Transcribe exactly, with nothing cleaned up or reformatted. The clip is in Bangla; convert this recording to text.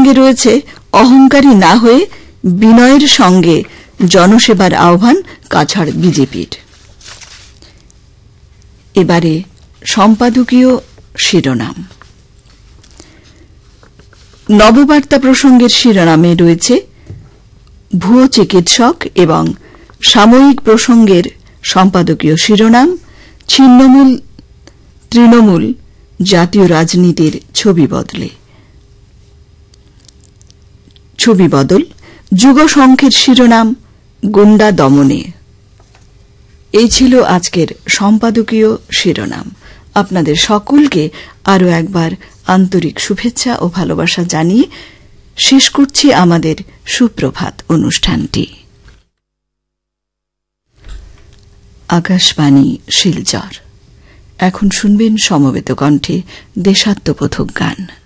প্রসঙ্গে রয়েছে অহংকারী না হয়ে বিনয়ের সঙ্গে জনসেবার আহ্বান কাছাড় বিজেপির। এবারে সম্পাদকীয় শিরোনাম। নববার্তা প্রসঙ্গের শিরোনামে রয়েছে ভুয়ো চিকিৎসক এবং সাময়িক প্রসঙ্গের সম্পাদকীয় শিরোনাম ছিন্নমূল তৃণমূল জাতীয় রাজনীতির ছবি বদলে ছবি বদল। যুগ সংখ্যের শিরোনাম গুন্ডা দমনে। এই ছিল আজকের সম্পাদকীয় শিরোনাম। আপনাদের সকলকে আরও একবার আন্তরিক শুভেচ্ছা ও ভালোবাসা জানিয়ে শেষ করছি আমাদের সুপ্রভাত অনুষ্ঠানটি। আকাশবাণী শিলচর। এখন শুনবেন সমবেত কণ্ঠে দেশাত্মবোধক গান।